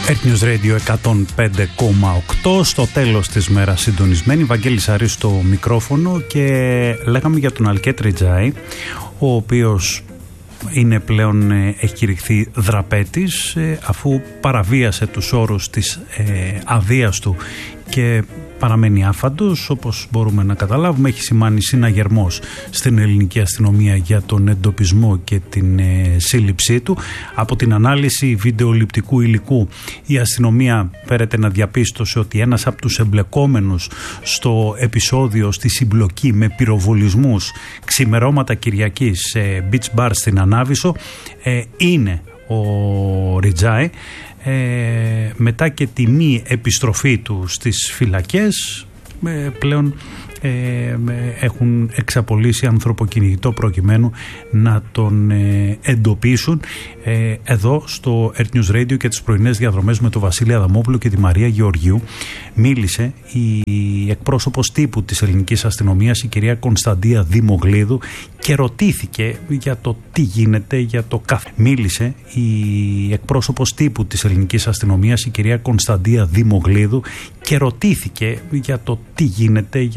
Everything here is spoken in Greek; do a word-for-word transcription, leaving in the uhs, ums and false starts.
Earth News Radio εκατόν πέντε κόμμα οκτώ, στο τέλος της μέρας συντονισμένη. Βαγγέλης Αρής στο μικρόφωνο και λέγαμε για τον Αλκέτ Ριτζάη, ο οποίος είναι πλέον, έχει κηρυχθεί δραπέτης αφού παραβίασε τους όρους της ε, αδείας του και παραμένει άφαντος. Όπως μπορούμε να καταλάβουμε, έχει σημάνει συναγερμός στην ελληνική αστυνομία για τον εντοπισμό και την ε, σύλληψή του. Από την ανάλυση βιντεοληπτικού υλικού, η αστυνομία φέρεται να διαπίστωσε ότι ένας από τους εμπλεκόμενους στο επεισόδιο, στη συμπλοκή με πυροβολισμούς ξημερώματα Κυριακής σε beach bar στην Ανάβησο, ε, είναι ο Ριτζάη. Ε, μετά και τη μη επιστροφή του στις φυλακές, ε, πλέον ε, έχουν εξαπολύσει ανθρωποκυνηγητό προκειμένου να τον ε, εντοπίσουν. Ε, εδώ στο Earth News Radio και τις πρωινές διαδρομές με τον Βασίλη Αδαμόπουλο και τη Μαρία Γεωργιού μίλησε η εκπρόσωπος τύπου της ελληνικής αστυνομίας, η κυρία Κωνσταντία Δημογλίδου, και ρωτήθηκε για το τι γίνεται, για το κάθε. Μίλησε η εκπρόσωπος τύπου της ελληνικής αστυνομίας, η κυρία Κωνσταντία Δημογλίδου, και ρωτήθηκε για το τι γίνεται.